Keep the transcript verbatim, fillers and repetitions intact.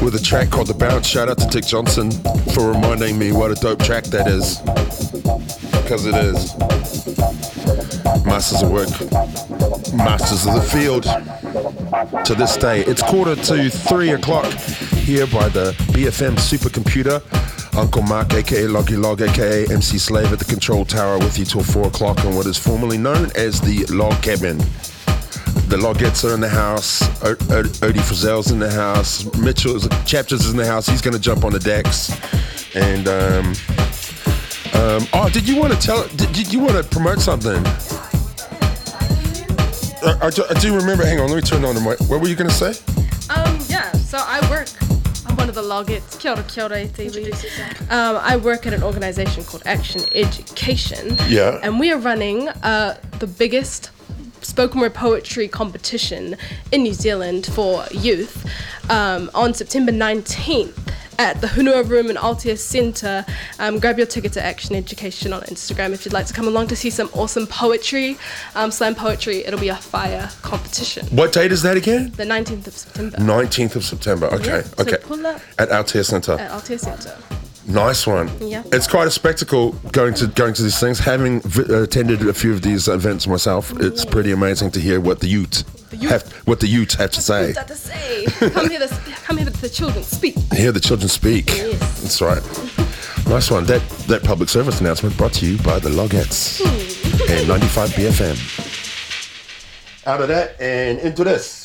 with a track called The Bounce. Shout out to Dick Johnson for reminding me what a dope track that is. Because it is. Masters of work. Masters of the field. To this day. It's quarter to three o'clock here by the B F M supercomputer. Uncle Mark, aka Loggy Log, aka M C Slave at the control tower with you till four o'clock on what is formerly known as the Log Cabin. The Logettes are in the house, o- o- Odie Frizzell's in the house, Mitchell's, Chapters is in the house, he's going to jump on the decks. And, um, um, oh, did you want to tell, did, did you want to promote something? I, I, do, I do remember, hang on, let me turn on the mic. What were you going to say? Um, yeah, so I work, I'm one of the Logettes, kia ora, kia ora, T V. Um, I work at an organisation called Action Education. Yeah. And we are running uh, the biggest spoken word poetry competition in New Zealand for youth um, on September nineteenth at the Hunua Room in Aotea Centre. Um, grab your ticket to Action Education on Instagram if you'd like to come along to see some awesome poetry, um, slam poetry. It'll be a fire competition. What date is that again? The nineteenth of September. nineteenth of September, okay, Yeah, so okay. pull up At Aotea Centre. at Aotea Centre. Nice one. Yeah. It's quite a spectacle going to going to these things. Having v- attended a few of these events myself, it's pretty amazing to hear what the youth, The youth. have what the youth have to say. What's that to say? Come hear the come hear the children speak. Hear the children speak. Yes. That's right. Nice one. That that public service announcement brought to you by the Logettes and ninety-five B F M. Out of that and into this.